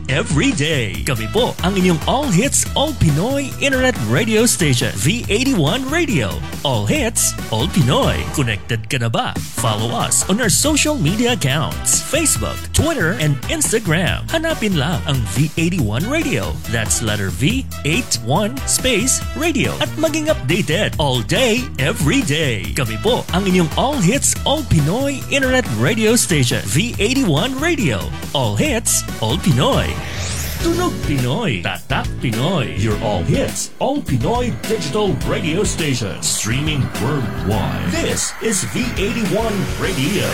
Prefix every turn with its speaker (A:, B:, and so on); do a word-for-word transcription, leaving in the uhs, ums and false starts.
A: every day. Kami po ang inyong All Hits, All Pinoy Internet Radio Station, V eighty-one Radio. All Hits, All Pinoy. Connected ka na ba? Follow us on our social media accounts, Facebook, Twitter, and Instagram. Hanapin lang ang V eighty-one Radio. That's letter V, eighty-one space radio. At maging updated all day, every day. Kami po ang inyong All Hits, All Pinoy Internet Radio Station, V eighty-one Radio. All Hits, All Pinoy. Tunog Pinoy, Tatak Pinoy. Your All Hits, All Pinoy Digital Radio Station. Streaming worldwide. This is V eighty-one Radio.